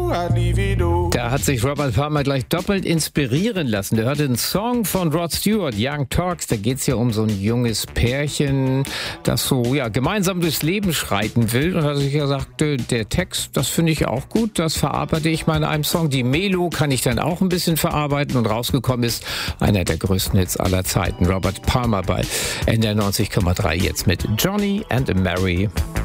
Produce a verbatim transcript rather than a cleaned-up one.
Da hat sich Robert Palmer gleich doppelt inspirieren lassen. Der hörte einen Song von Rod Stewart, Young Turks. Da geht es ja um so ein junges Pärchen, das so ja gemeinsam durchs Leben schreiten will. Und da hat sich gesagt, der Text, das finde ich auch gut. Das verarbeite ich mal in einem Song. Die Melo kann ich dann auch ein bisschen verarbeiten. Und rausgekommen ist einer der größten Hits aller Zeiten. Robert Palmer bei N D R neunzig Komma drei jetzt mit Johnny and Mary.